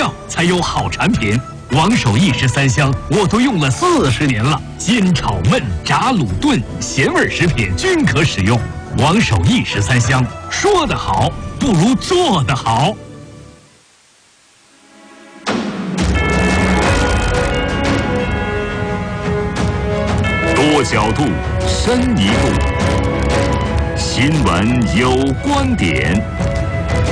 料才有好产品。王守义13香我都用了40年了，煎炒焖炸卤炖咸味食品均可使用。王守义13香，说得好不如做得好。 多角度，深一步。新闻有观点。